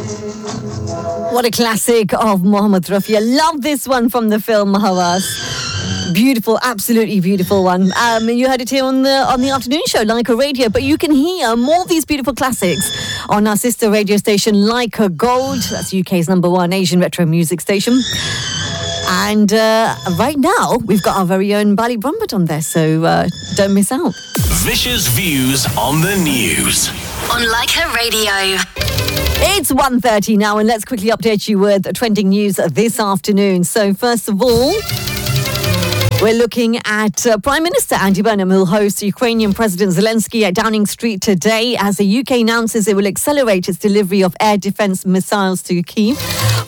What a classic of Mohammad Rafi. I love this one from the film Hawas. Beautiful, absolutely beautiful one. You heard it here on the afternoon show, Leica Radio, but you can hear more of these beautiful classics on our sister radio station, Leica Gold. That's UK's #1 Asian retro music station. And right now, we've got our very own Bali Brumbert on there, so don't miss out. Vish's views on the news. On Leica Radio. It's 1:30 now, and let's quickly update you with trending news this afternoon. So first of all, we're looking at Prime Minister Andy Burnham, who will host Ukrainian President Zelensky at Downing Street today as the UK announces it will accelerate its delivery of air defense missiles to Kyiv.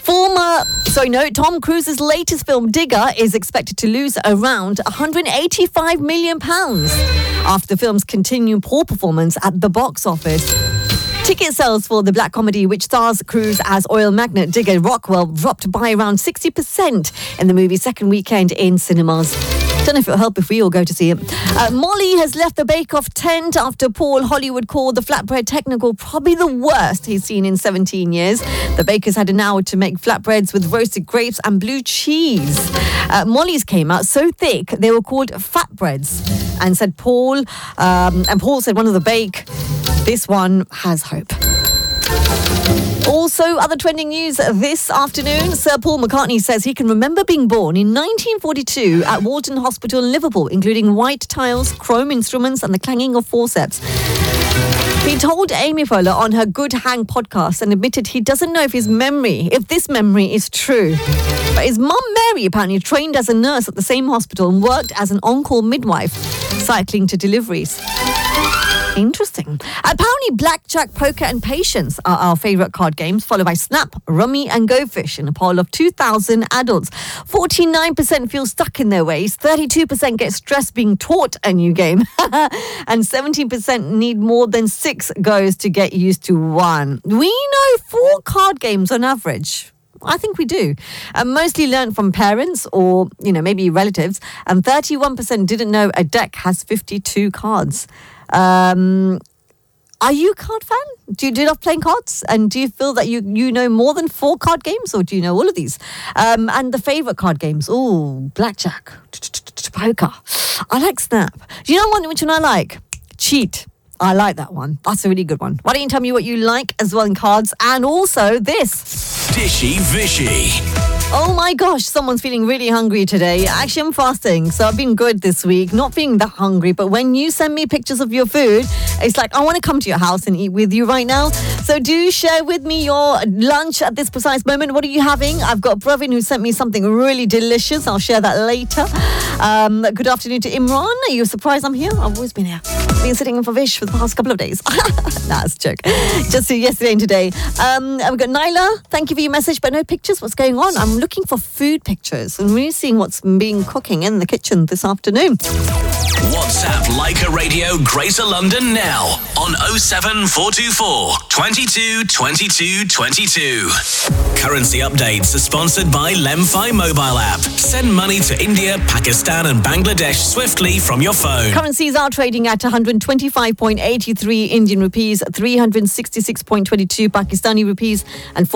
Tom Cruise's latest film, Digger, is expected to lose around £185 million after the film's continuing poor performance at the box office. Ticket sales for the black comedy, which stars Cruise as oil magnate Digger Rockwell, dropped by around 60% in the movie's second weekend in cinemas. Don't know if it'll help if we all go to see it. Molly has left the Bake Off tent after Paul Hollywood called the flatbread technical probably the worst he's seen in 17 years. The bakers had an hour to make flatbreads with roasted grapes and blue cheese. Molly's came out so thick they were called fatbreads, and Paul said one of the bake. This one has hope. Also, other trending news this afternoon. Sir Paul McCartney says he can remember being born in 1942 at Walton Hospital in Liverpool, including white tiles, chrome instruments and the clanging of forceps. He told Amy Poehler on her Good Hang podcast and admitted he doesn't know if this memory is true. But his mum Mary apparently trained as a nurse at the same hospital and worked as an on-call midwife, cycling to deliveries. Interesting. Apparently, Blackjack, Poker and Patience are our favourite card games, followed by Snap, Rummy and Go Fish in a poll of 2,000 adults. 49% feel stuck in their ways, 32% get stressed being taught a new game, and 17% need more than 6 goes to get used to one. We know 4 card games on average. I think we do. Mostly learned from parents or, maybe relatives, and 31% didn't know a deck has 52 cards. Are you a card fan? Do you love playing cards? And do you feel that you know more than 4 card games, or do you know all of these? And the favourite card games? Oh, Blackjack, Poker. I like Snap. Do you know which one I like? Cheat. I like that one. That's a really good one. Why don't you tell me what you like as well in cards? And also this. Dishy Vishy. Oh my gosh, someone's feeling really hungry today. Actually, I'm fasting, so I've been good this week. Not feeling that hungry, but when you send me pictures of your food, it's like, I want to come to your house and eat with you right now. So do share with me your lunch at this precise moment. What are you having? I've got Bravin who sent me something really delicious. I'll share that later. Good afternoon to Imran. Are you surprised I'm here? I've always been here. Been sitting in for Vish for the past couple of days. Nah, it's a joke. Just yesterday and today. We've got Nyla. Thank you for your message, but no pictures. What's going on? I'm looking for food pictures and really seeing what's being cooking in the kitchen this afternoon. WhatsApp Leica Radio Greater London now on 07424 22 22 22. Currency updates are sponsored by Lemfi mobile app. Send money to India, Pakistan and Bangladesh swiftly from your phone. Currencies are trading at 125.83 Indian rupees, 366.22 Pakistani rupees and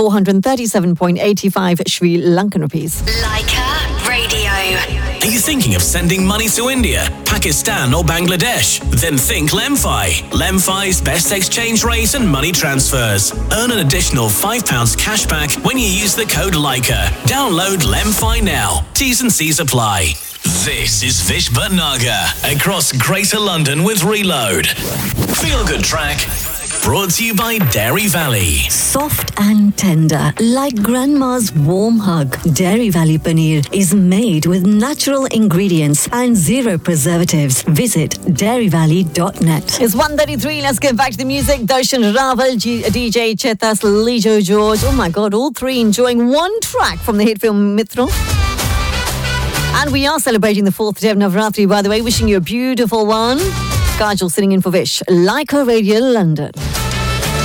437.85 Sri Lankan rupees. Leica Radio. Are you thinking of sending money to India, Pakistan or Bangladesh? Then think Lemfi. Lemfi's best exchange rate and money transfers. Earn an additional £5 cash back when you use the code Leica. Download Lemfi now. T's and C's apply. This is Vish Bhatnagar across Greater London with Reload. Feel good track. Brought to you by Dairy Valley. Soft and tender, like grandma's warm hug. Dairy Valley Paneer is made with natural ingredients and 0 preservatives. Visit dairyvalley.net. It's 1:33. Let's get back to the music. Darshan Raval, DJ Chetas, Lijo George. Oh my God, all 3 enjoying one track from the hit film Mithro. And we are celebrating the 4th day of Navratri, by the way. Wishing you a beautiful one. Kajal sitting in for Vish. Leica Radio London.